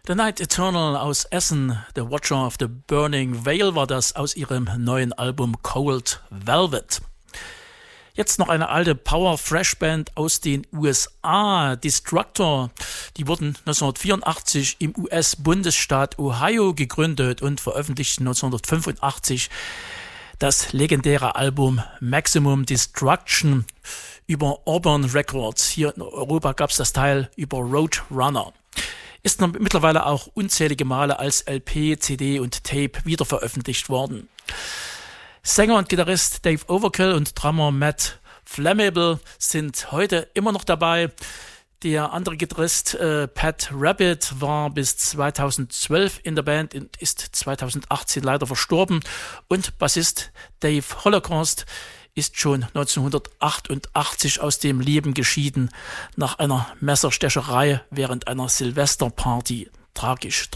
The Night Eternal aus Essen, The Watcher of the Burning Veil war das aus ihrem neuen Album Cold Velvet. Jetzt noch eine alte Power-Fresh-Band aus den USA, Destructor. Die wurden 1984 im US-Bundesstaat Ohio gegründet und veröffentlichten 1985 das legendäre Album Maximum Destruction über Auburn Records. Hier in Europa gab es das Teil über Roadrunner. Ist mittlerweile auch unzählige Male als LP, CD und Tape wiederveröffentlicht worden. Sänger und Gitarrist Dave Overkill und Drummer Matt Flammable sind heute immer noch dabei. Der andere Gitarrist Pat Rabbit war bis 2012 in der Band und ist 2018 leider verstorben. Und Bassist Dave Holocaust ist schon 1988 aus dem Leben geschieden nach einer Messerstecherei während einer Silvesterparty. Tragisch.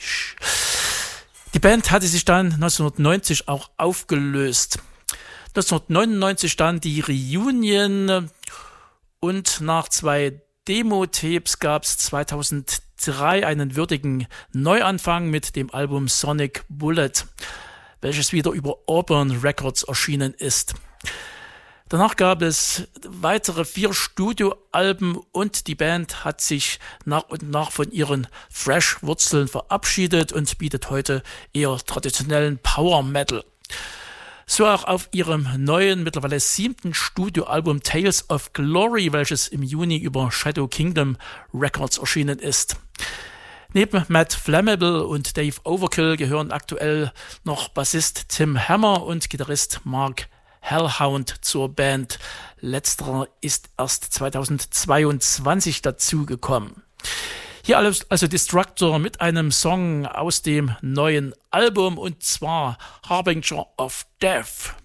Die Band hatte sich dann 1990 auch aufgelöst. 1999 dann die Reunion und nach 2 Demo-Tapes gab es 2003 einen würdigen Neuanfang mit dem Album Sonic Bullet, welches wieder über Auburn Records erschienen ist. Danach gab es weitere 4 Studioalben und die Band hat sich nach und nach von ihren Thrash-Wurzeln verabschiedet und bietet heute eher traditionellen Power Metal. So auch auf ihrem neuen, mittlerweile 7. Studioalbum Tales of Glory, welches im Juni über Shadow Kingdom Records erschienen ist. Neben Matt Flammable und Dave Overkill gehören aktuell noch Bassist Tim Hammer und Gitarrist Mark Hellhound zur Band. Letzterer ist erst 2022 dazugekommen. Hier also Destructor mit einem Song aus dem neuen Album und zwar Harbinger of Death.